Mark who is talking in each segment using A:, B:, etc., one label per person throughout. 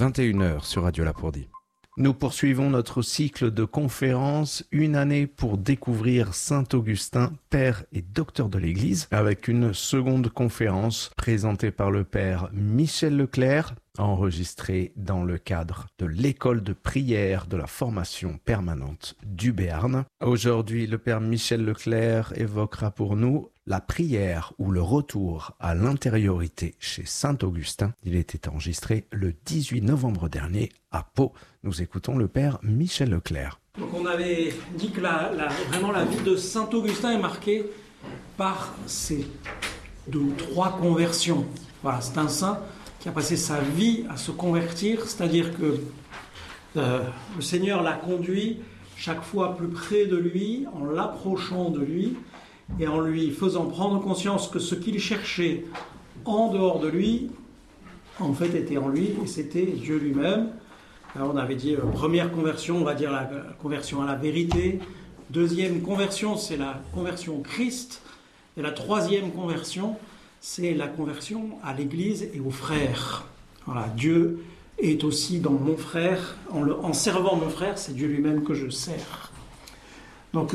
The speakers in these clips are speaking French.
A: 21h sur Radio Lapourdie.
B: Nous poursuivons notre cycle de conférences, une année pour découvrir Saint Augustin, père et docteur de l'Église, avec une seconde conférence présentée par le père Michel Leclerc, enregistrée dans le cadre de l'école de prière de la formation permanente du Béarn. Aujourd'hui, le père Michel Leclerc évoquera pour nous la prière ou le retour à l'intériorité chez Saint Augustin. Il était enregistré le 18 novembre dernier à Pau. Nous écoutons le père Michel Leclerc.
C: Donc on avait dit que vraiment la vie de Saint Augustin est marquée par ces 2 ou 3 conversions. Voilà, c'est un saint qui a passé sa vie à se convertir, c'est-à-dire que le Seigneur l'a conduit chaque fois plus près de lui, en l'approchant de lui, et en lui faisant prendre conscience que ce qu'il cherchait en dehors de lui, en fait était en lui, et c'était Dieu lui-même. Alors on avait dit première conversion, on va dire la conversion à la vérité. Deuxième conversion, c'est la conversion au Christ. Et la troisième conversion, c'est la conversion à l'Église et aux frères. Voilà, Dieu est aussi dans mon frère. En servant mon frère, c'est Dieu lui-même que je sers. Donc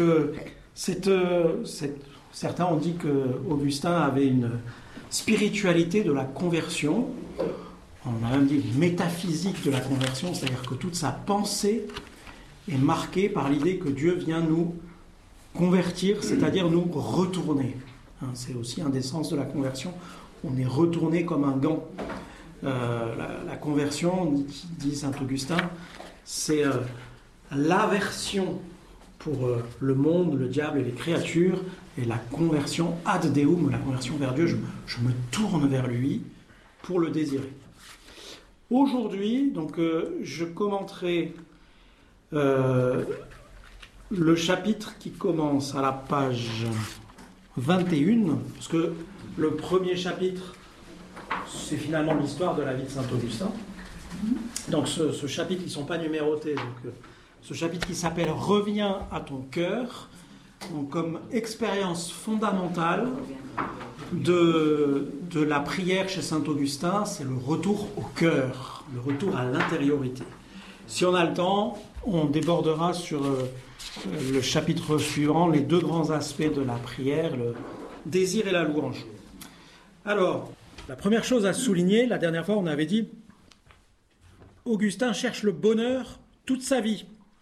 C: certains ont dit qu'Augustin avait une spiritualité de la conversion. On a même dit métaphysique de la conversion, c'est-à-dire que toute sa pensée est marquée par l'idée que Dieu vient nous convertir, c'est-à-dire nous retourner. C'est aussi un des sens de la conversion. On est retourné comme un gant. La conversion, dit saint Augustin, c'est l'aversion pour le monde, le diable et les créatures, et la conversion ad Deum, la conversion vers Dieu. Je me tourne vers lui pour le désirer. Aujourd'hui, donc, je commenterai le chapitre qui commence à la page 21, parce que le premier chapitre, c'est finalement l'histoire de la vie de Saint Augustin. Donc ce chapitre, ils ne sont pas numérotés. Donc, ce chapitre qui s'appelle « Reviens à ton cœur », donc, comme expérience fondamentale de la prière chez Saint Augustin, c'est le retour au cœur, le retour à l'intériorité. Si on a le temps, on débordera sur le chapitre suivant, les 2 grands aspects de la prière, le désir et la louange. Alors, la première chose à souligner, la dernière fois on avait dit, Augustin cherche le bonheur toute sa vie.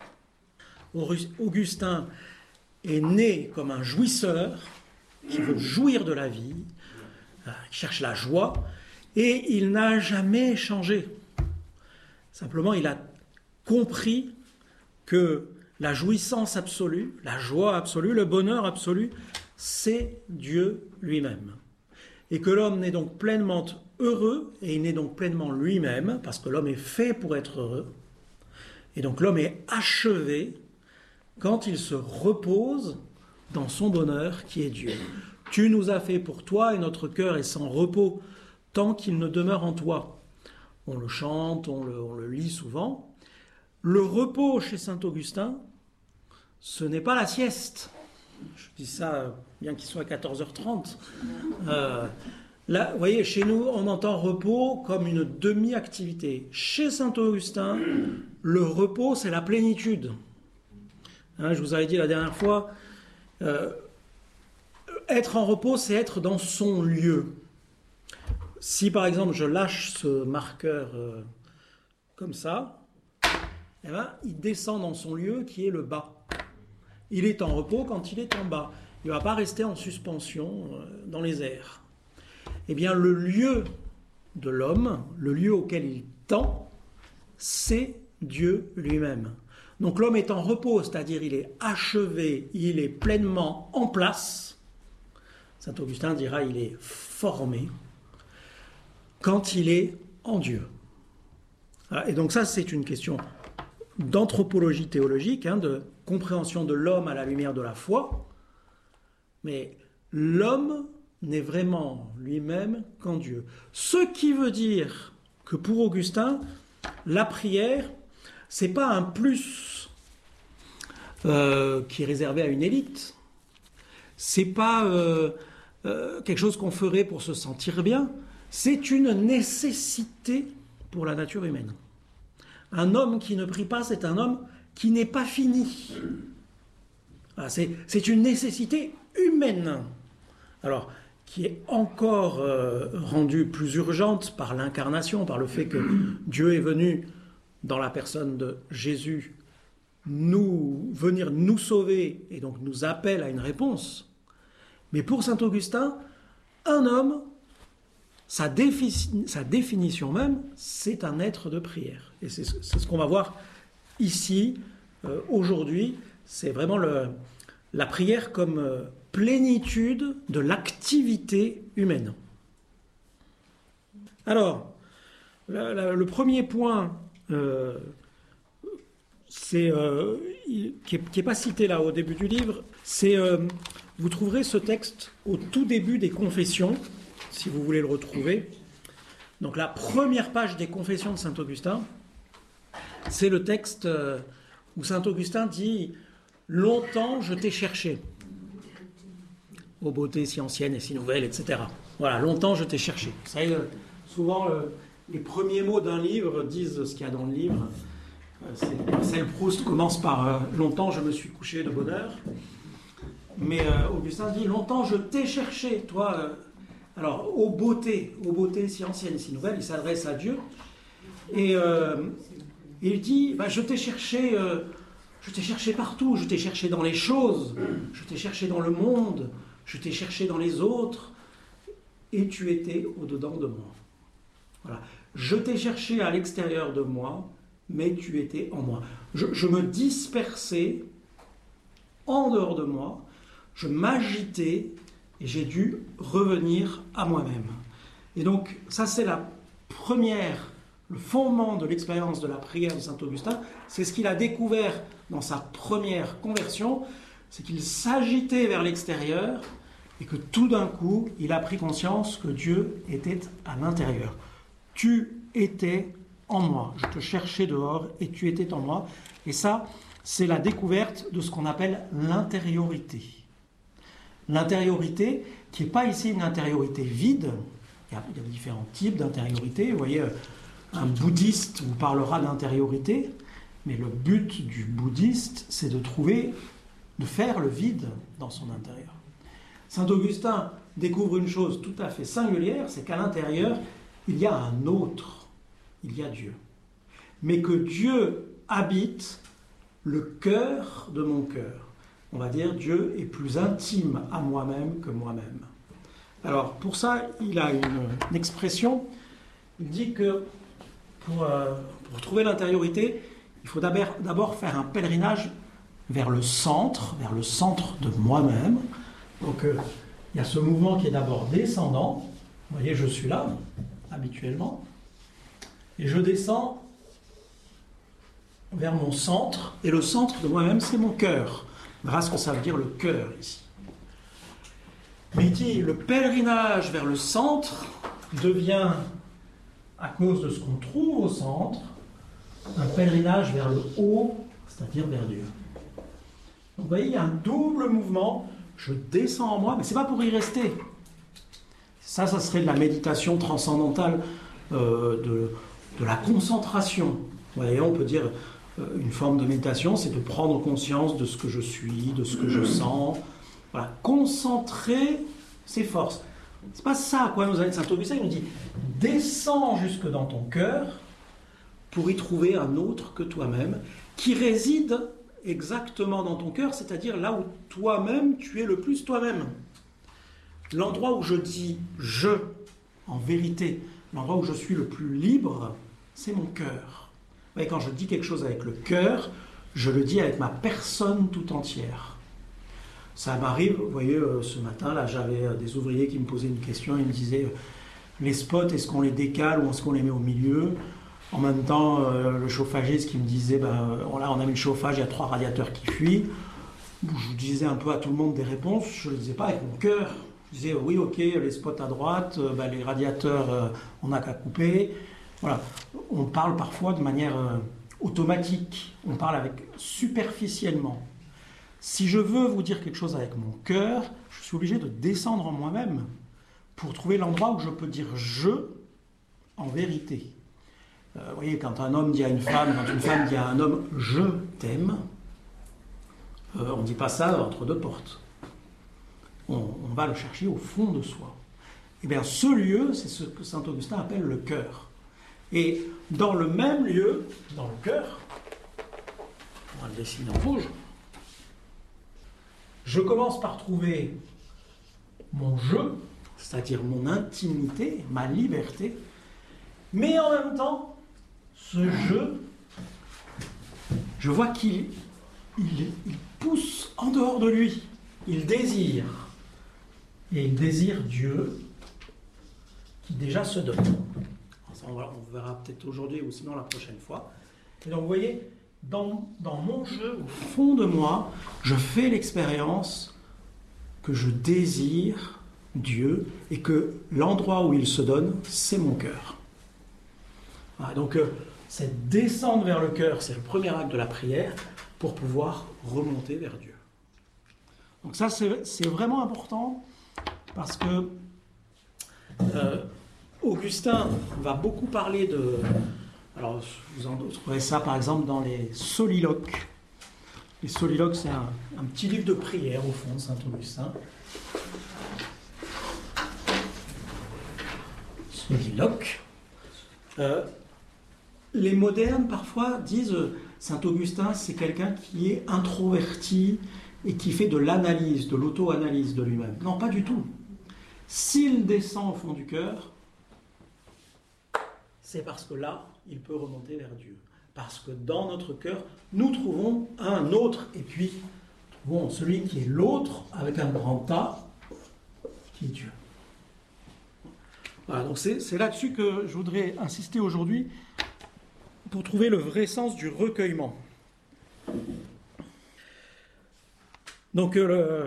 C: Augustin est né comme un jouisseur, qui veut jouir de la vie, qui cherche la joie, et il n'a jamais changé. Simplement, il a compris que la jouissance absolue, la joie absolue, le bonheur absolu, c'est Dieu lui-même. Et que l'homme n'est donc pleinement heureux, et il n'est donc pleinement lui-même, parce que l'homme est fait pour être heureux. Et donc l'homme est achevé quand il se repose dans son bonheur qui est Dieu. Tu nous as fait pour toi, et notre cœur est sans repos tant qu'il ne demeure en toi. On le chante, on le lit souvent. Le repos chez saint Augustin, ce n'est pas la sieste. Je dis ça bien qu'il soit 14h30. Là, vous voyez, chez nous, on entend repos comme une demi-activité. Chez saint Augustin, le repos, c'est la plénitude. Je vous avais dit la dernière fois, être en repos, c'est être dans son lieu. Si par exemple je lâche ce marqueur comme ça, eh ben, il descend dans son lieu qui est le bas. Il est en repos quand il est en bas. Il ne va pas rester en suspension dans les airs. Eh bien, le lieu de l'homme, le lieu auquel il tend, c'est Dieu lui-même. Donc l'homme est en repos, c'est-à-dire il est achevé, il est pleinement en place. Saint Augustin dira il est formé quand il est en Dieu. Et donc ça, c'est une question d'anthropologie théologique, de compréhension de l'homme à la lumière de la foi. Mais l'homme n'est vraiment lui-même qu'en Dieu. Ce qui veut dire que pour Augustin, la prière, c'est pas un plus qui est réservé à une élite. C'est pas quelque chose qu'on ferait pour se sentir bien. C'est une nécessité pour la nature humaine. Un homme qui ne prie pas, c'est un homme qui n'est pas fini. Voilà, c'est une nécessité humaine. Alors, qui est encore rendue plus urgente par l'incarnation, par le fait que Dieu est venu dans la personne de Jésus venir nous sauver et donc nous appelle à une réponse. Mais pour saint Augustin, un homme, sa définition même, c'est un être de prière. Et c'est ce qu'on va voir ici, aujourd'hui. C'est vraiment la prière comme plénitude de l'activité humaine. Alors, le premier point qui n'est pas cité là au début du livre, c'est, vous trouverez ce texte au tout début des Confessions, si vous voulez le retrouver. Donc la première page des Confessions de saint Augustin, c'est le texte où saint Augustin dit « Longtemps je t'ai cherché, ô beauté si ancienne et si nouvelle, etc. » Voilà, longtemps je t'ai cherché. Vous savez, souvent les premiers mots d'un livre disent ce qu'il y a dans le livre. Marcel Proust commence par « Longtemps je me suis couché de bonne heure ». Mais Augustin dit « Longtemps je t'ai cherché, toi ». Alors, ô beauté si ancienne et si nouvelle, il s'adresse à Dieu. Et il dit je t'ai cherché partout, je t'ai cherché dans les choses, je t'ai cherché dans le monde, je t'ai cherché dans les autres, et tu étais au-dedans de moi. Voilà. Je t'ai cherché à l'extérieur de moi, mais tu étais en moi. Je me dispersais en dehors de moi, je m'agitais et j'ai dû revenir à moi-même. Et donc, ça c'est le fondement de l'expérience de la prière de saint Augustin. C'est ce qu'il a découvert dans sa première conversion, c'est qu'il s'agitait vers l'extérieur et que tout d'un coup, il a pris conscience que Dieu était à l'intérieur. Tu étais en moi. Je te cherchais dehors et tu étais en moi. Et ça, c'est la découverte de ce qu'on appelle l'intériorité. L'intériorité, qui n'est pas ici une intériorité vide. Il y a différents types d'intériorité. Vous voyez, un bouddhiste vous parlera d'intériorité, mais le but du bouddhiste, c'est de faire le vide dans son intérieur. Saint Augustin découvre une chose tout à fait singulière, c'est qu'à l'intérieur, il y a un autre, il y a Dieu. Mais que Dieu habite le cœur de mon cœur. On va dire, Dieu est plus intime à moi-même que moi-même. Alors, pour ça, il a une expression. Il dit que pour trouver l'intériorité, il faut d'abord faire un pèlerinage vers le centre de moi-même. Donc, il y a ce mouvement qui est d'abord descendant. Vous voyez, je suis là, habituellement. Et je descends vers mon centre. Et le centre de moi-même, c'est mon cœur. On verra ce que ça veut dire le cœur ici. Mais il dit, le pèlerinage vers le centre devient, à cause de ce qu'on trouve au centre, un pèlerinage vers le haut, c'est-à-dire vers Dieu. Donc vous voyez, il y a un double mouvement. Je descends en moi, mais ce n'est pas pour y rester. Ça serait de la méditation transcendantale, de la concentration. Vous voyez, on peut dire une forme de méditation, c'est de prendre conscience de ce que je suis, de ce que je sens. Voilà, concentrer ses forces. C'est pas ça à quoi nous aide saint Augustin. Il nous dit descends jusque dans ton cœur pour y trouver un autre que toi-même qui réside exactement dans ton cœur, c'est-à-dire là où toi-même tu es le plus toi-même. L'endroit où je dis je, en vérité, l'endroit où je suis le plus libre, c'est mon cœur. Et quand je dis quelque chose avec le cœur, je le dis avec ma personne tout entière. Ça m'arrive, vous voyez, ce matin, là, j'avais des ouvriers qui me posaient une question, ils me disaient les spots, est-ce qu'on les décale ou est-ce qu'on les met au milieu ? En même temps, le chauffagiste qui me disait là, on a mis le chauffage, il y a 3 radiateurs qui fuient. Je disais un peu à tout le monde des réponses, je ne le disais pas avec mon cœur. Je disais oui, ok, les spots à droite, les radiateurs, on n'a qu'à couper. Voilà. On parle parfois de manière automatique, on parle superficiellement. Si je veux vous dire quelque chose avec mon cœur, je suis obligé de descendre en moi-même pour trouver l'endroit où je peux dire « je » en vérité. Vous voyez, quand un homme dit à une femme, quand une femme dit à un homme « je t'aime », on ne dit pas ça entre deux portes. On va le chercher au fond de soi. Eh bien, ce lieu, c'est ce que saint Augustin appelle le cœur. Et dans le même lieu, dans le cœur, on va le dessiner en rouge, je commence par trouver mon je, c'est-à-dire mon intimité, ma liberté, mais en même temps, ce je vois qu'il pousse en dehors de lui, il désire, et il désire Dieu qui déjà se donne. Ça, on verra peut-être aujourd'hui ou sinon la prochaine fois. Et donc vous voyez, dans mon jeu, au fond de moi, je fais l'expérience que je désire Dieu et que l'endroit où il se donne, c'est mon cœur. Voilà, donc cette descente vers le cœur, c'est le premier acte de la prière pour pouvoir remonter vers Dieu. Donc ça, c'est vraiment important parce que Augustin va beaucoup parler de... Alors, vous en trouverez ça par exemple dans les soliloques. Les soliloques, c'est un petit livre de prière au fond de saint Augustin. Soliloques. Les modernes, parfois, disent saint Augustin, c'est quelqu'un qui est introverti et qui fait de l'analyse, de l'auto-analyse de lui-même. Non, pas du tout. S'il descend au fond du cœur, c'est parce que là, il peut remonter vers Dieu. Parce que dans notre cœur, nous trouvons un autre, et puis nous trouvons celui qui est l'autre, avec un grand A, qui est Dieu. Voilà, donc c'est là-dessus que je voudrais insister aujourd'hui, pour trouver le vrai sens du recueillement. Donc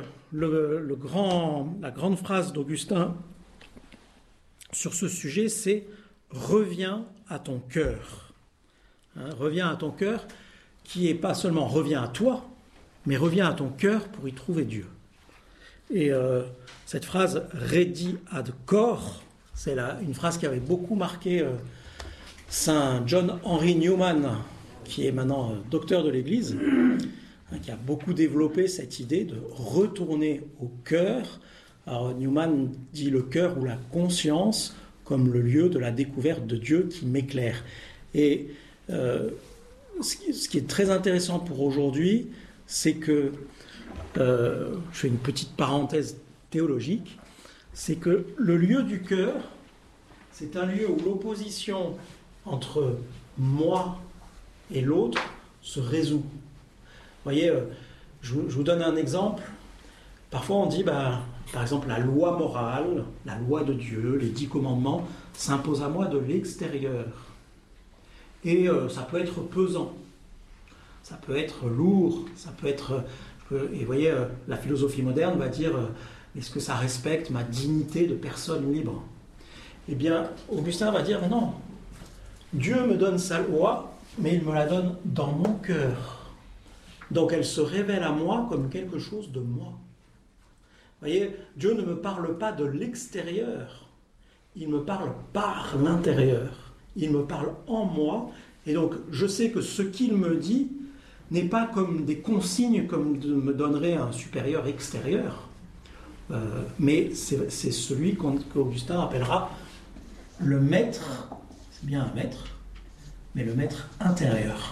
C: la grande phrase d'Augustin sur ce sujet, c'est « Reviens à ton cœur ». Reviens à ton cœur, qui est pas seulement « reviens à toi », mais reviens à ton cœur pour y trouver Dieu. Et cette phrase « redi ad cor », c'est une phrase qui avait beaucoup marqué Saint John Henry Newman, qui est maintenant docteur de l'Église, qui a beaucoup développé cette idée de retourner au cœur. Alors Newman dit le cœur ou la conscience comme le lieu de la découverte de Dieu qui m'éclaire. Et ce qui est très intéressant pour aujourd'hui, c'est que, je fais une petite parenthèse théologique, c'est que le lieu du cœur, c'est un lieu où l'opposition entre moi et l'autre se résout. Vous voyez, je vous donne un exemple. Parfois on dit, par exemple, la loi morale, la loi de Dieu, les 10 commandements, s'imposent à moi de l'extérieur. Et ça peut être pesant, ça peut être lourd, ça peut être... Et vous voyez, la philosophie moderne va dire, est-ce que ça respecte ma dignité de personne libre ? Eh bien, Augustin va dire, mais non, Dieu me donne sa loi, mais il me la donne dans mon cœur. Donc elle se révèle à moi comme quelque chose de moi. Vous voyez, Dieu ne me parle pas de l'extérieur, il me parle par l'intérieur. Il me parle en moi, et donc je sais que ce qu'il me dit n'est pas comme des consignes comme me donnerait un supérieur extérieur, mais c'est celui qu'Augustin appellera le maître, c'est bien un maître, mais le maître intérieur.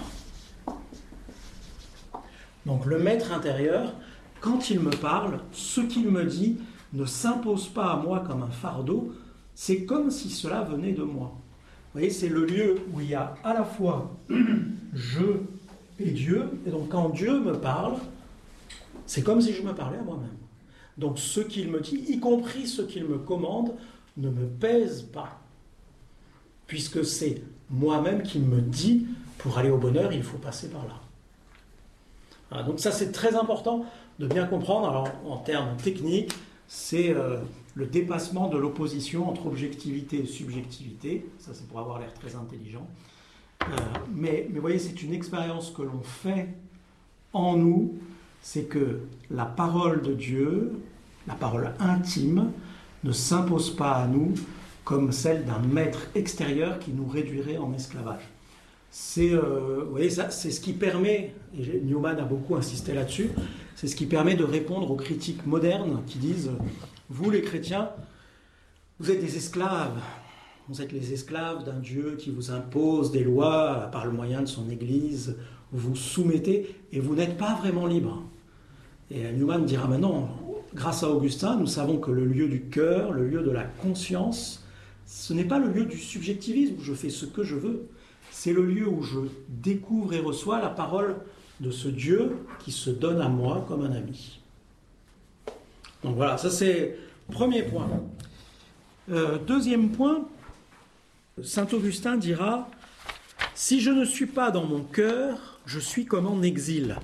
C: Donc le maître intérieur, quand il me parle, ce qu'il me dit ne s'impose pas à moi comme un fardeau, c'est comme si cela venait de moi. Vous voyez, c'est le lieu où il y a à la fois je et Dieu, et donc quand Dieu me parle, c'est comme si je me parlais à moi-même. Donc ce qu'il me dit, y compris ce qu'il me commande, ne me pèse pas, puisque c'est moi-même qui me dit, pour aller au bonheur, il faut passer par là. Voilà, donc ça c'est très important de bien comprendre. Alors en termes techniques, c'est le dépassement de l'opposition entre objectivité et subjectivité. Ça c'est pour avoir l'air très intelligent. Mais vous voyez, c'est une expérience que l'on fait en nous, c'est que la parole de Dieu, la parole intime, ne s'impose pas à nous comme celle d'un maître extérieur qui nous réduirait en esclavage. Vous voyez, ça, c'est ce qui permet, et Newman a beaucoup insisté là-dessus, c'est ce qui permet de répondre aux critiques modernes qui disent « Vous les chrétiens, vous êtes des esclaves. Vous êtes les esclaves d'un Dieu qui vous impose des lois par le moyen de son Église. Vous vous soumettez et vous n'êtes pas vraiment libre. » Et Newman dira maintenant, grâce à Augustin, nous savons que le lieu du cœur, le lieu de la conscience, ce n'est pas le lieu du subjectivisme où je fais ce que je veux. C'est le lieu où je découvre et reçois la parole de ce Dieu qui se donne à moi comme un ami. Donc voilà, ça c'est le premier point. Deuxième point, saint Augustin dira « Si je ne suis pas dans mon cœur, je suis comme en exil.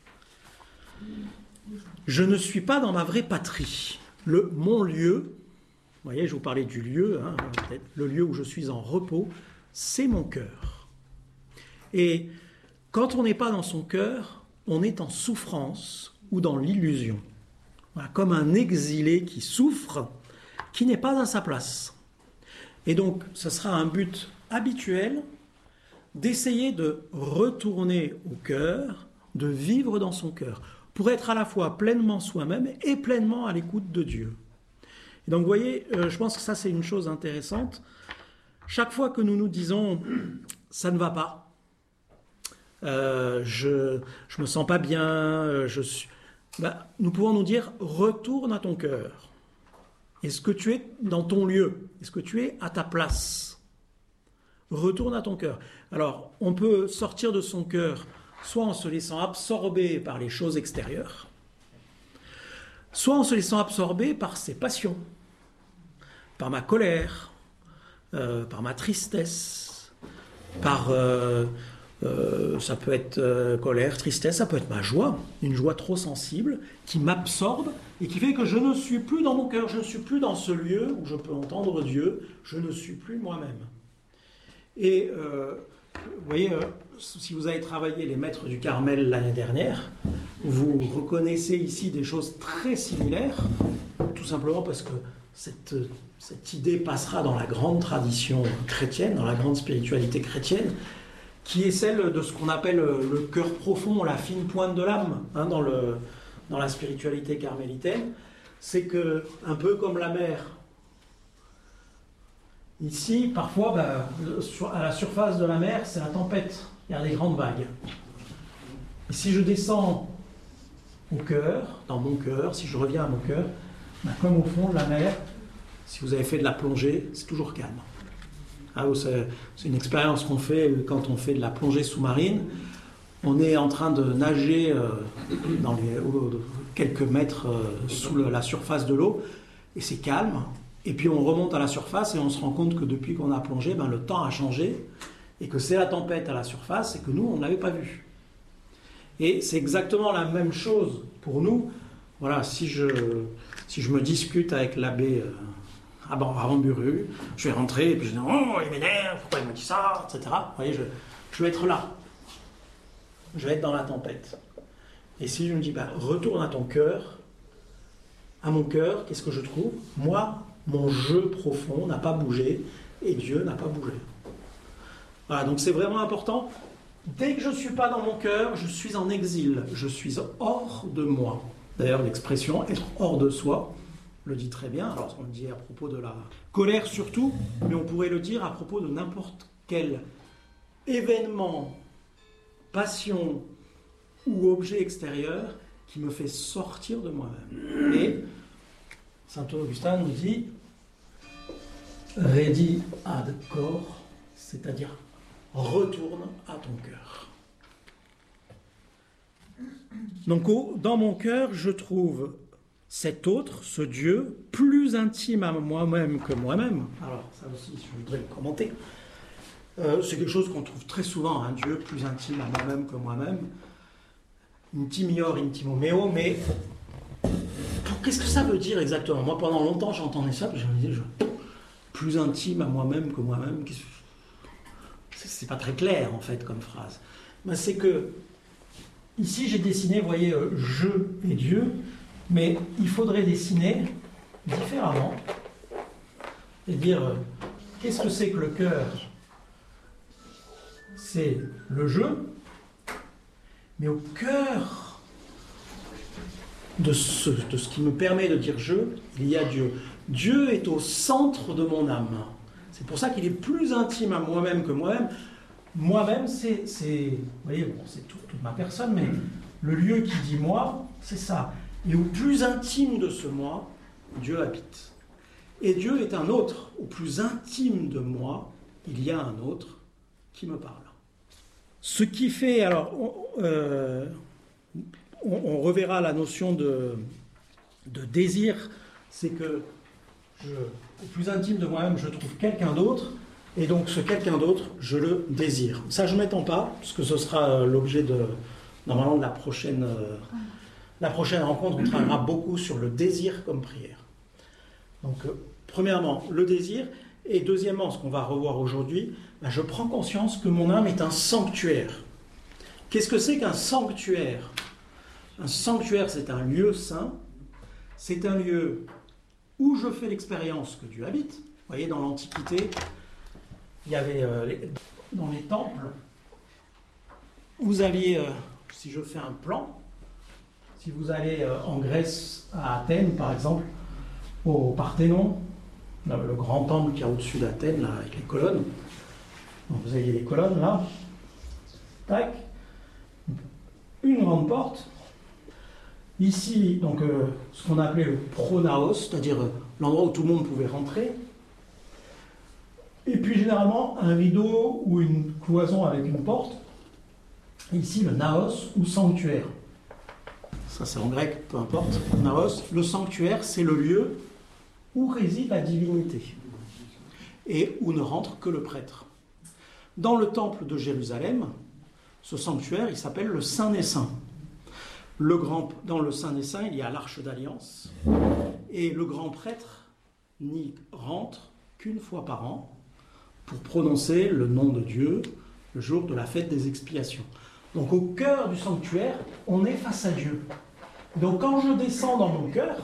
C: Je ne suis pas dans ma vraie patrie. Mon lieu, vous voyez, je vous parlais du lieu, hein, le lieu où je suis en repos, c'est mon cœur. Et quand on n'est pas dans son cœur, on est en souffrance ou dans l'illusion. Voilà, comme un exilé qui souffre, qui n'est pas à sa place. Et donc, ce sera un but habituel d'essayer de retourner au cœur, de vivre dans son cœur, pour être à la fois pleinement soi-même et pleinement à l'écoute de Dieu. Et donc, vous voyez, je pense que ça, c'est une chose intéressante. Chaque fois que nous nous disons « ça ne va pas », je me sens pas bien, nous pouvons nous dire « retourne à ton cœur ». Est-ce que tu es dans ton lieu? Est-ce que tu es à ta place? Retourne à ton cœur. Alors, on peut sortir de son cœur soit en se laissant absorber par les choses extérieures, soit en se laissant absorber par ses passions, par ma colère, par ma tristesse, par... ça peut être colère, tristesse, ça peut être ma joie, une joie trop sensible qui m'absorbe et qui fait que je ne suis plus dans mon cœur, je ne suis plus dans ce lieu où je peux entendre Dieu, je ne suis plus moi-même. Et vous voyez, si vous avez travaillé les maîtres du Carmel l'année dernière, vous reconnaissez ici des choses très similaires, tout simplement parce que cette idée passera dans la grande tradition chrétienne, dans la grande spiritualité chrétienne, qui est celle de ce qu'on appelle le cœur profond, la fine pointe de l'âme, hein, dans la spiritualité carmélitaine. C'est que, un peu comme la mer, ici, parfois, à la surface de la mer, c'est la tempête, il y a des grandes vagues. Et si je descends au cœur, dans mon cœur, si je reviens à mon cœur, comme au fond de la mer, si vous avez fait de la plongée, c'est toujours calme. C'est une expérience qu'on fait quand on fait de la plongée sous-marine. On est en train de nager dans quelques mètres sous la surface de l'eau, et c'est calme. Et puis on remonte à la surface et on se rend compte que depuis qu'on a plongé, le temps a changé, et que c'est la tempête à la surface, et que nous, on ne l'avait pas vu. Et c'est exactement la même chose pour nous. Voilà, si je me dispute avec l'abbé... Aramburu, je vais rentrer et puis je dis « Oh, il m'énerve, pourquoi il me dit ça ?» etc. Vous voyez, je vais être là. Je vais être dans la tempête. Et si je me dis « Retourne à ton cœur », à mon cœur, qu'est-ce que je trouve? Moi, mon jeu profond n'a pas bougé et Dieu n'a pas bougé. Voilà, donc c'est vraiment important. Dès que je ne suis pas dans mon cœur, je suis en exil. Je suis hors de moi. D'ailleurs, l'expression « être hors de soi », le dit très bien, alors on le dit à propos de la colère surtout, mais on pourrait le dire à propos de n'importe quel événement, passion ou objet extérieur qui me fait sortir de moi-même. Et saint Augustin nous dit « Redi ad cor », c'est-à-dire « retourne à ton cœur ». Donc dans mon cœur, je trouve cet autre, ce Dieu, plus intime à moi-même que moi-même. Alors, ça aussi, je voudrais le commenter. C'est quelque chose qu'on trouve très souvent, un Dieu plus intime à moi-même que moi-même. Intimior intimo meo, mais qu'est-ce que ça veut dire exactement? Moi, pendant longtemps, j'entendais ça, puis je me disais, plus intime à moi-même que moi-même. C'est pas très clair, en fait, comme phrase. Mais c'est que, ici, j'ai dessiné, vous voyez, je et Dieu, mais il faudrait dessiner différemment et dire qu'est-ce que c'est que le cœur? C'est le jeu, mais au cœur de ce qui me permet de dire je, il y a Dieu. Dieu est au centre de mon âme. C'est pour ça qu'il est plus intime à moi-même que moi-même. Moi-même, c'est vous voyez, bon, c'est toute ma personne, mais le lieu qui dit moi, c'est ça. Et au plus intime de ce moi, Dieu habite. Et Dieu est un autre. Au plus intime de moi, il y a un autre qui me parle. Ce qui fait, alors, on reverra la notion de désir, c'est que au plus intime de moi-même, je trouve quelqu'un d'autre, et donc ce quelqu'un d'autre, je le désire. Ça, je ne m'étends pas, puisque ce sera l'objet normalement de la prochaine rencontre. On travaillera beaucoup sur le désir comme prière. Donc, premièrement, le désir, et deuxièmement, ce qu'on va revoir aujourd'hui, je prends conscience que mon âme est un sanctuaire. Qu'est-ce que c'est qu'un sanctuaire? Un sanctuaire, c'est un lieu saint, c'est un lieu où je fais l'expérience que Dieu habite. Vous voyez, dans l'Antiquité, il y avait dans les temples, vous alliez, si je fais un plan, si vous allez en Grèce, à Athènes par exemple, au Parthénon, le grand temple qui est au-dessus d'Athènes, là, avec les colonnes, donc vous avez les colonnes là, tac, une grande porte. Ici, donc, ce qu'on appelait le pronaos, c'est-à-dire l'endroit où tout le monde pouvait rentrer. Et puis, généralement, un rideau ou une cloison avec une porte. Ici, le naos ou sanctuaire. Ça, c'est en grec, peu importe. Naos, le sanctuaire, c'est le lieu où réside la divinité et où ne rentre que le prêtre. Dans le temple de Jérusalem, ce sanctuaire, il s'appelle le Saint des Saints. Dans le Saint des Saints, il y a l'Arche d'Alliance, et le grand prêtre n'y rentre qu'une fois par an pour prononcer le nom de Dieu le jour de la fête des expiations. Donc au cœur du sanctuaire, on est face à Dieu. Donc quand je descends dans mon cœur,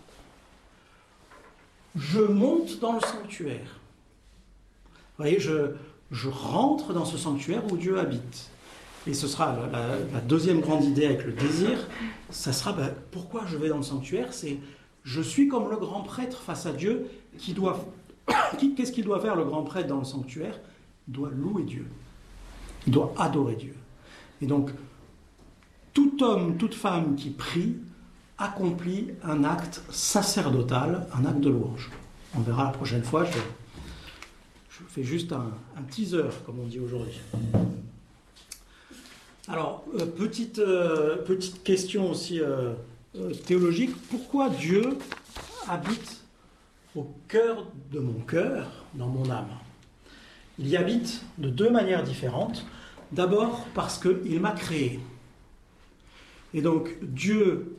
C: je monte dans le sanctuaire. Vous voyez, je rentre dans ce sanctuaire où Dieu habite. Et ce sera la deuxième grande idée avec le désir, ça sera pourquoi je vais dans le sanctuaire, c'est je suis comme le grand prêtre face à Dieu qu'est-ce qu'il doit faire le grand prêtre dans le sanctuaire? Il doit louer Dieu, il doit adorer Dieu. Et donc, tout homme, toute femme qui prie accomplit un acte sacerdotal, un acte de louange. On verra la prochaine fois, je fais juste un teaser, comme on dit aujourd'hui. Alors, petite question aussi théologique. Pourquoi Dieu habite au cœur de mon cœur, dans mon âme? Il y habite de deux manières différentes. D'abord, parce qu'il m'a créé. Et donc, Dieu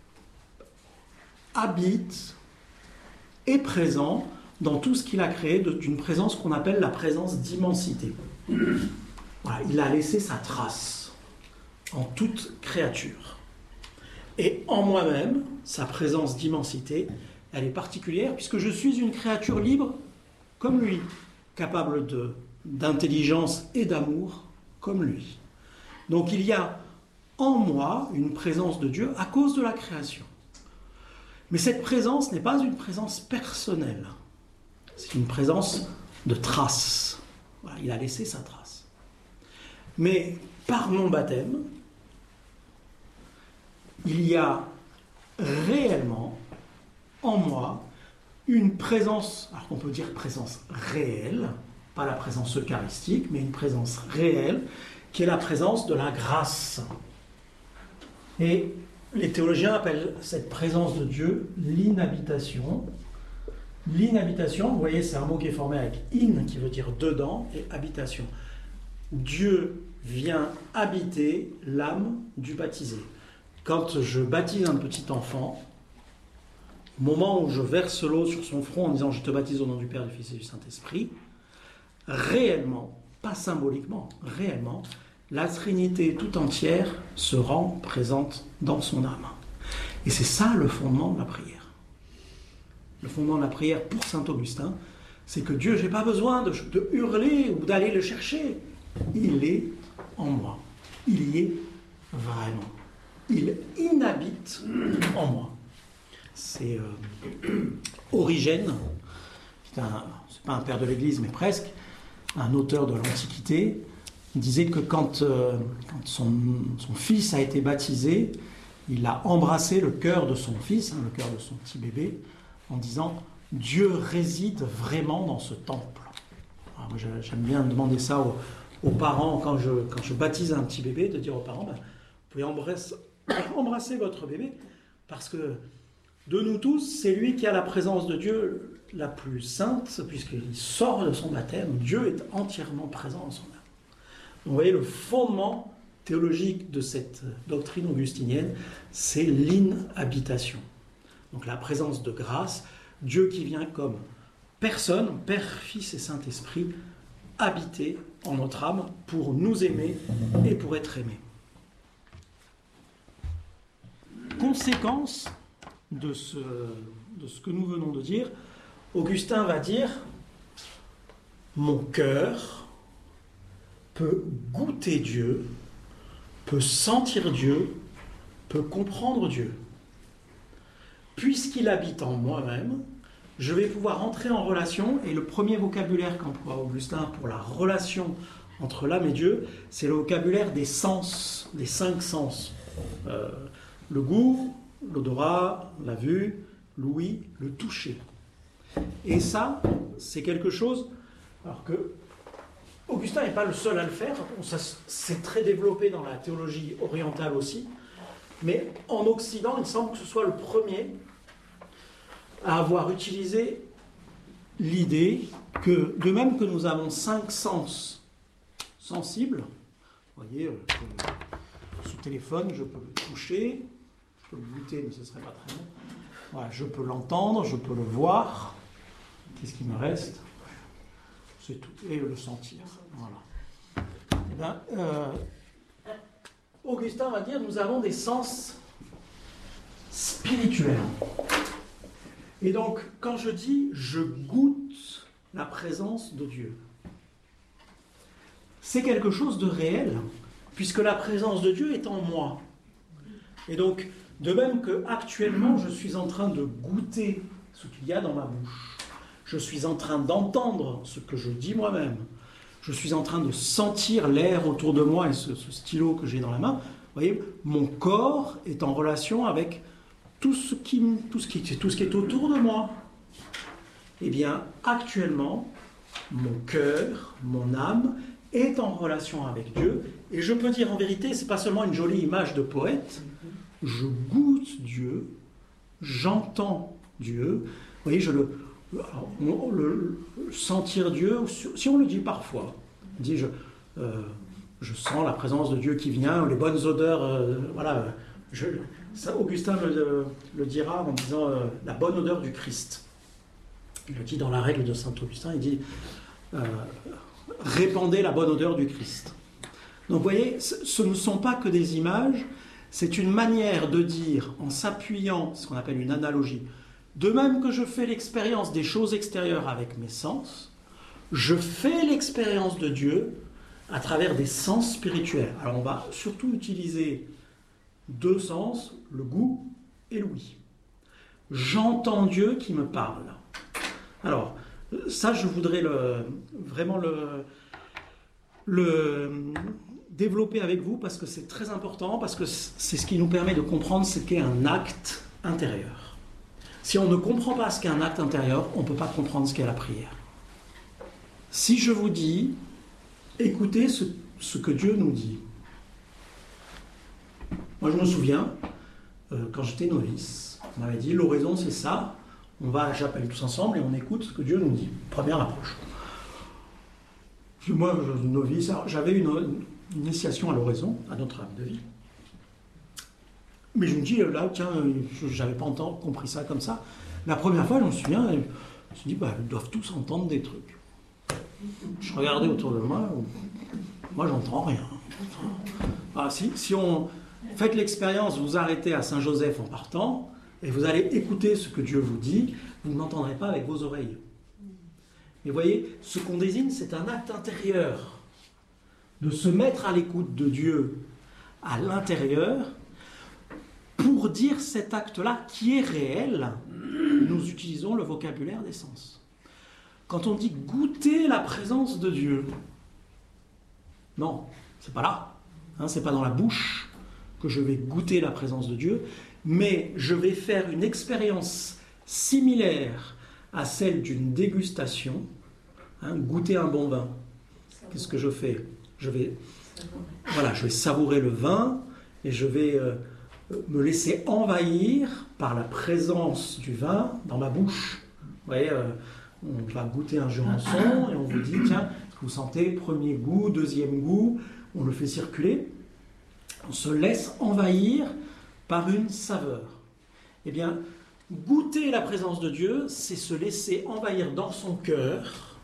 C: habite, est présent dans tout ce qu'il a créé, d'une présence qu'on appelle la présence d'immensité. Voilà, il a laissé sa trace en toute créature. Et en moi-même, sa présence d'immensité, elle est particulière puisque je suis une créature libre comme lui, capable d'intelligence et d'amour comme lui. Donc il y a en moi une présence de Dieu à cause de la création. Mais cette présence n'est pas une présence personnelle, c'est une présence de trace. Voilà, il a laissé sa trace. Mais par mon baptême, il y a réellement en moi une présence, alors qu'on peut dire présence réelle, pas la présence eucharistique, mais une présence réelle, qui est la présence de la grâce. Et les théologiens appellent cette présence de Dieu l'inhabitation. L'inhabitation, vous voyez, c'est un mot qui est formé avec in, qui veut dire dedans, et habitation. Dieu vient habiter l'âme du baptisé. Quand je baptise un petit enfant, au moment où je verse l'eau sur son front en disant « Je te baptise au nom du Père, du Fils et du Saint-Esprit », réellement, pas symboliquement, réellement, la Trinité tout entière se rend présente dans son âme. Et c'est ça le fondement de la prière. Le fondement de la prière pour saint Augustin, C'est que Dieu, je n'ai pas besoin de hurler ou d'aller le chercher. Il est en moi. Il y est vraiment. Il inhabite en moi. C'est Origène, c'est pas un père de l'Église, mais presque, un auteur de l'Antiquité, disait que quand son fils a été baptisé, il a embrassé le cœur de son fils, le cœur de son petit bébé, en disant « Dieu réside vraiment dans ce temple ». Moi, j'aime bien demander ça aux parents quand je baptise un petit bébé, de dire aux parents, vous pouvez embrasser votre bébé, parce que de nous tous, c'est lui qui a la présence de Dieu la plus sainte, puisqu'il sort de son baptême. Dieu est entièrement présent en son âme. Donc, vous voyez, le fondement théologique de cette doctrine augustinienne, c'est l'inhabitation. Donc la présence de grâce, Dieu qui vient comme personne, Père, Fils et Saint-Esprit, habiter en notre âme pour nous aimer et pour être aimé. Conséquence de ce que nous venons de dire, Augustin va dire « Mon cœur peut goûter Dieu, peut sentir Dieu, peut comprendre Dieu. Puisqu'il habite en moi-même, je vais pouvoir entrer en relation, et le premier vocabulaire qu'emploie Augustin pour la relation entre l'âme et Dieu, c'est le vocabulaire des sens, des 5 sens. Le goût, l'odorat, la vue, l'ouïe, le toucher. Et ça, c'est quelque chose, alors que Augustin n'est pas le seul à le faire, ça c'est très développé dans la théologie orientale aussi, mais en Occident, il semble que ce soit le premier à avoir utilisé l'idée que, de même que nous avons 5 sens sensibles, vous voyez, ce téléphone, je peux le toucher, je peux le goûter, mais ce ne serait pas très bon. Voilà, je peux l'entendre, je peux le voir. Qu'est-ce qui me reste ? C'est tout. Et le sentir. Voilà. Eh bien, Augustin va dire, nous avons des sens spirituels. Et donc, quand je dis, je goûte la présence de Dieu, c'est quelque chose de réel, puisque la présence de Dieu est en moi. Et donc, de même qu'actuellement, je suis en train de goûter ce qu'il y a dans ma bouche, je suis en train d'entendre ce que je dis moi-même, je suis en train de sentir l'air autour de moi et ce stylo que j'ai dans la main, vous voyez, mon corps est en relation avec tout ce qui est autour de moi. Eh bien, actuellement, mon cœur, mon âme est en relation avec Dieu, et je peux dire en vérité, c'est pas seulement une jolie image de poète, je goûte Dieu, j'entends Dieu. Vous voyez, le sentir Dieu, si on le dit parfois, on dit je sens la présence de Dieu qui vient, les bonnes odeurs, voilà. Ça, Augustin le dira en disant la bonne odeur du Christ. Il le dit dans la règle de saint Augustin, il dit répandez la bonne odeur du Christ. Donc vous voyez, ce ne sont pas que des images, c'est une manière de dire, en s'appuyant, ce qu'on appelle une analogie, de même que je fais l'expérience des choses extérieures avec mes sens, je fais l'expérience de Dieu à travers des sens spirituels. Alors on va surtout utiliser 2 sens, le goût et l'ouïe. J'entends Dieu qui me parle. Alors, ça je voudrais vraiment le développer avec vous parce que c'est très important, parce que c'est ce qui nous permet de comprendre ce qu'est un acte intérieur. Si on ne comprend pas ce qu'est un acte intérieur, on ne peut pas comprendre ce qu'est la prière. Si je vous dis, écoutez ce que Dieu nous dit. Moi je me souviens, quand j'étais novice, on m'avait dit l'oraison c'est ça, on va à la chapelle tous ensemble et on écoute ce que Dieu nous dit. Première approche. Moi, novice, j'avais une initiation à l'oraison, à notre âme de vie. Mais je me dis, là, tiens, je n'avais pas compris ça comme ça. La première fois, je me souviens, je me suis dit, ils doivent tous entendre des trucs. Je regardais autour de moi j'entends rien. Alors, si on fait l'expérience, vous arrêtez à Saint-Joseph en partant, et vous allez écouter ce que Dieu vous dit, vous ne l'entendrez pas avec vos oreilles. Et vous voyez, ce qu'on désigne, c'est un acte intérieur. De se mettre à l'écoute de Dieu à l'intérieur pour dire cet acte-là qui est réel. Nous utilisons le vocabulaire des sens. Quand on dit goûter la présence de Dieu, non, c'est pas là. C'est pas dans la bouche que je vais goûter la présence de Dieu, mais je vais faire une expérience similaire à celle d'une dégustation, goûter un bon vin. Qu'est-ce que je fais ? Je vais savourer le vin et je vais me laisser envahir par la présence du vin dans ma bouche. Vous voyez, on va goûter un jurançon et on vous dit, tiens, vous sentez, premier goût, deuxième goût, on le fait circuler. On se laisse envahir par une saveur. Eh bien, goûter la présence de Dieu, c'est se laisser envahir dans son cœur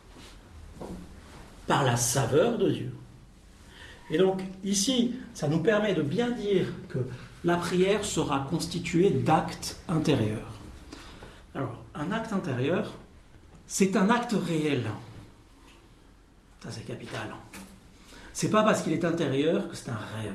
C: par la saveur de Dieu. Et donc, ici, ça nous permet de bien dire que la prière sera constituée d'actes intérieurs. Alors, un acte intérieur, c'est un acte réel. Ça, c'est capital. C'est pas parce qu'il est intérieur que c'est un rêve.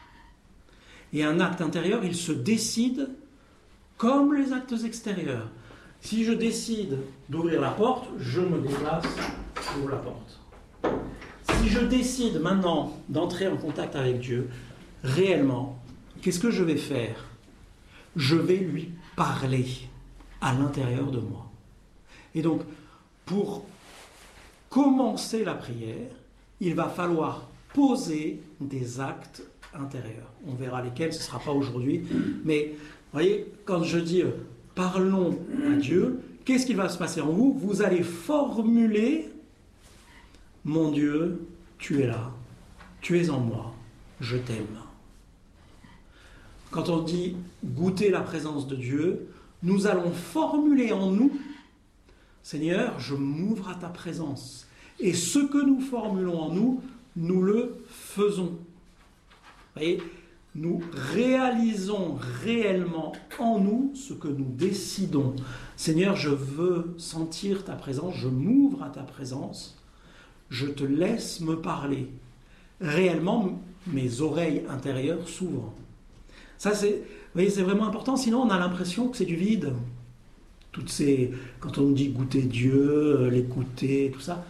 C: Et un acte intérieur, il se décide comme les actes extérieurs. Si je décide d'ouvrir la porte, je me déplace, j'ouvre la porte. Si je décide maintenant d'entrer en contact avec Dieu, réellement, qu'est-ce que je vais faire ? Je vais lui parler à l'intérieur de moi. Et donc, pour commencer la prière, il va falloir poser des actes intérieurs. On verra lesquels, ce ne sera pas aujourd'hui. Mais, vous voyez, quand je dis « parlons à Dieu », qu'est-ce qui va se passer en vous ? Vous allez formuler « Mon Dieu, tu es là, tu es en moi, je t'aime ». Quand on dit « goûter la présence de Dieu », nous allons formuler en nous « Seigneur, je m'ouvre à ta présence ». Et ce que nous formulons en nous, nous le faisons. Vous voyez, nous réalisons réellement en nous ce que nous décidons. Seigneur, je veux sentir ta présence, je m'ouvre à ta présence, je te laisse me parler. Réellement, mes oreilles intérieures s'ouvrent. Ça, vous voyez, c'est vraiment important, sinon on a l'impression que c'est du vide. Quand on dit goûter Dieu, l'écouter, tout ça,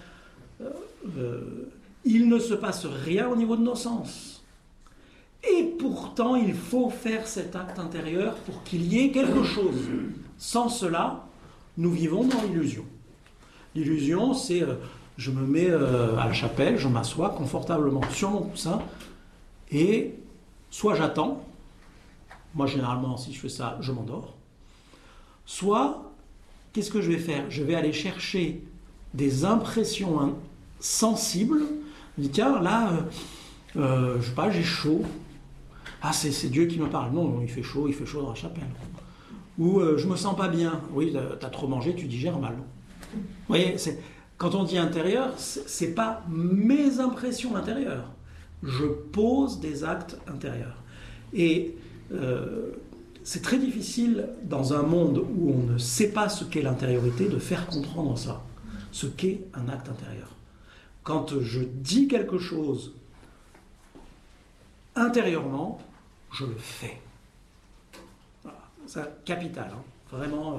C: il ne se passe rien au niveau de nos sens. Et pourtant, il faut faire cet acte intérieur pour qu'il y ait quelque chose. Sans cela, nous vivons dans l'illusion. L'illusion, c'est je me mets à la chapelle, je m'assois confortablement sur mon coussin et soit j'attends, moi généralement si je fais ça, je m'endors, soit qu'est-ce que je vais faire ? Je vais aller chercher des impressions sensibles. Je dis tiens, là, je sais pas, j'ai chaud. Ah, c'est Dieu qui me parle. Non, il fait chaud dans la chapelle. Ou je me sens pas bien. Oui, t'as trop mangé, tu digères mal. Vous voyez, quand on dit intérieur, c'est pas mes impressions intérieures. Je pose des actes intérieurs. Et c'est très difficile dans un monde où on ne sait pas ce qu'est l'intériorité de faire comprendre ça, ce qu'est un acte intérieur. Quand je dis quelque chose intérieurement, je le fais. Voilà. C'est capital, hein. Vraiment.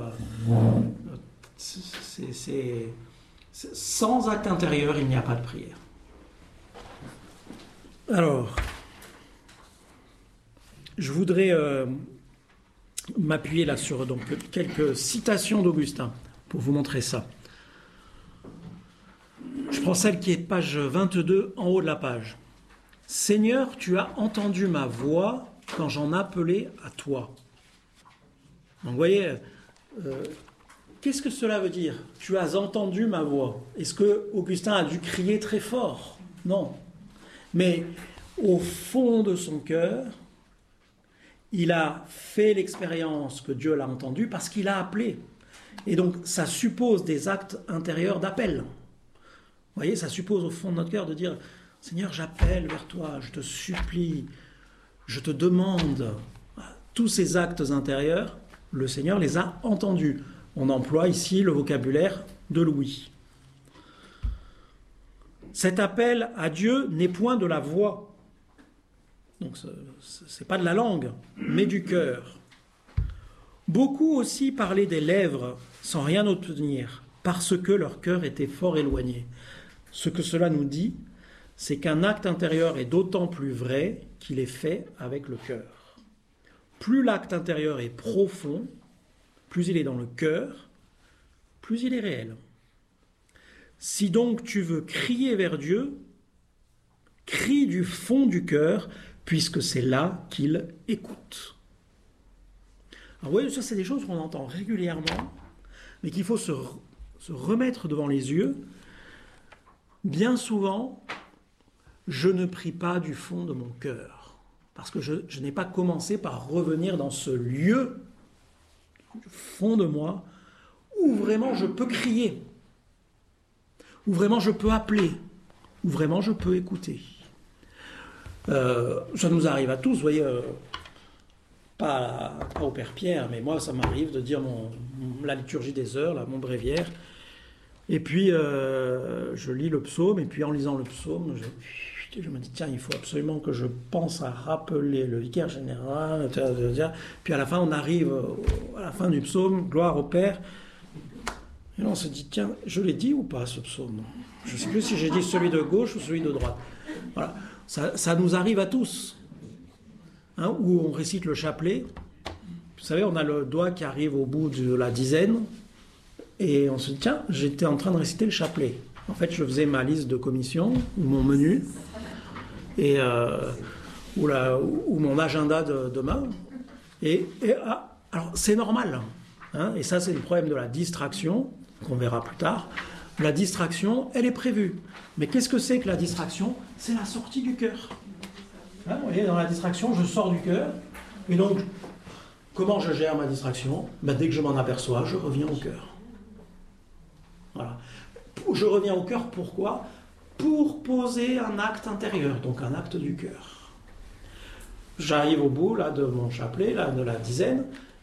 C: Sans acte intérieur, il n'y a pas de prière. Alors, je voudrais m'appuyer là sur quelques citations d'Augustin pour vous montrer ça. Je prends celle qui est page 22, en haut de la page. « Seigneur, tu as entendu ma voix quand j'en appelais à toi. » Donc vous voyez, qu'est-ce que cela veut dire ? Tu as entendu ma voix. Est-ce que Augustin a dû crier très fort ? Non. Mais au fond de son cœur, il a fait l'expérience que Dieu l'a entendu parce qu'il a appelé. Et donc ça suppose des actes intérieurs d'appel. Vous voyez, ça suppose au fond de notre cœur de dire « Seigneur, j'appelle vers toi, je te supplie, je te demande. » Tous ces actes intérieurs, le Seigneur les a entendus. On emploie ici le vocabulaire de Louis. Cet appel à Dieu n'est point de la voix. Donc ce n'est pas de la langue, mais du cœur. Beaucoup aussi parlaient des lèvres sans rien obtenir, parce que leur cœur était fort éloigné. Ce que cela nous dit, c'est qu'un acte intérieur est d'autant plus vrai qu'il est fait avec le cœur. Plus l'acte intérieur est profond, plus il est dans le cœur, plus il est réel. Si donc tu veux crier vers Dieu, crie du fond du cœur, puisque c'est là qu'il écoute. Alors vous voyez, ça c'est des choses qu'on entend régulièrement, mais qu'il faut se remettre devant les yeux. Bien souvent, je ne prie pas du fond de mon cœur, parce que je n'ai pas commencé par revenir dans ce lieu, du fond de moi, où vraiment je peux crier, où vraiment je peux appeler, où vraiment je peux écouter. Ça nous arrive à tous, vous voyez, pas au Père Pierre, mais moi ça m'arrive de dire la liturgie des heures, là, mon bréviaire, et puis je lis le psaume, et puis en lisant le psaume, je me dis, tiens, il faut absolument que je pense à rappeler le vicaire général, puis à la fin on arrive à la fin du psaume, gloire au Père, et là on se dit, tiens, je l'ai dit ou pas ce psaume? Je ne sais plus si j'ai dit celui de gauche ou celui de droite. Voilà. Ça nous arrive à tous, hein, où on récite le chapelet. Vous savez, on a le doigt qui arrive au bout de la dizaine, et on se dit, tiens, j'étais en train de réciter le chapelet. En fait, je faisais ma liste de commission, ou mon menu, et, ou mon agenda de demain. Alors, c'est normal, hein, et ça, c'est le problème de la distraction, qu'on verra plus tard. La distraction, elle est prévue. Mais qu'est-ce que c'est que la distraction? C'est la sortie du cœur. Hein, vous voyez, dans la distraction, je sors du cœur. Et donc, comment je gère ma distraction? Dès que je m'en aperçois, je reviens au cœur. Voilà. Je reviens au cœur, pourquoi? Pour poser un acte intérieur, donc un acte du cœur. J'arrive au bout là, de mon chapelet, là, de la dizaine,